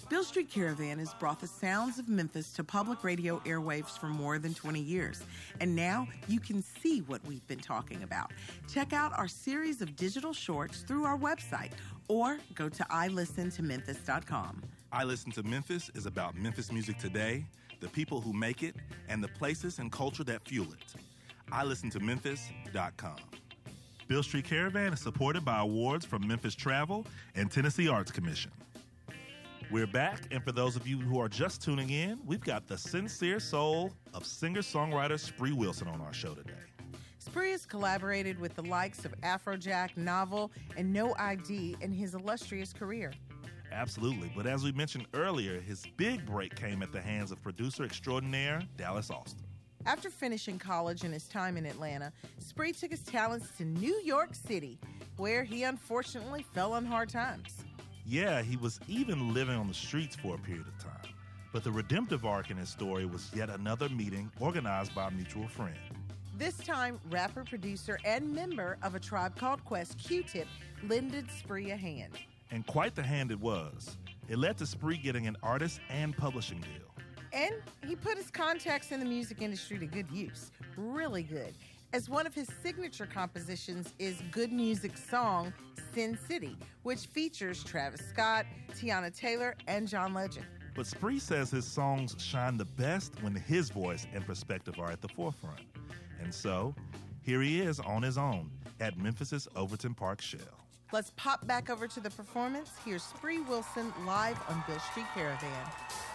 Beale Street Caravan has brought the sounds of Memphis to public radio airwaves for more than 20 years. And now you can see what we've been talking about. Check out our series of digital shorts through our website or go to ilistentomemphis.com. I Listen to Memphis is about Memphis music today, the people who make it, and the places and culture that fuel it. ilistentomemphis.com. Beale Street Caravan is supported by awards from Memphis Travel and Tennessee Arts Commission. We're back, and for those of you who are just tuning in, we've got the sincere soul of singer-songwriter Spree Wilson on our show today. Spree has collaborated with the likes of Afrojack, Novel, and No ID in his illustrious career. Absolutely, but as we mentioned earlier, his big break came at the hands of producer extraordinaire Dallas Austin. After finishing college and his time in Atlanta, Spree took his talents to New York City, where he unfortunately fell on hard times. Yeah, he was even living on the streets for a period of time. But the redemptive arc in his story was yet another meeting organized by a mutual friend. This time, rapper, producer, and member of A Tribe Called Quest, Q-Tip, lended Spree a hand. And quite the hand it was. It led to Spree getting an artist and publishing deal. And he put his contacts in the music industry to good use. Really good. As one of his signature compositions is Good Music's song, Sin City, which features Travis Scott, Tiana Taylor, and John Legend. But Spree says his songs shine the best when his voice and perspective are at the forefront. And so, here he is on his own at Memphis's Overton Park Shell. Let's pop back over to the performance. Here's Spree Wilson live on Beale Street Caravan.